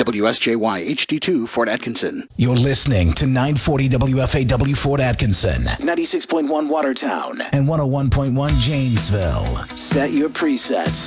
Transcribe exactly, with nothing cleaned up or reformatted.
W S J Y H D two, Fort Atkinson. You're listening to nine forty W F A W Fort Atkinson, ninety-six point one Watertown, and one oh one point one Janesville. Set your presets.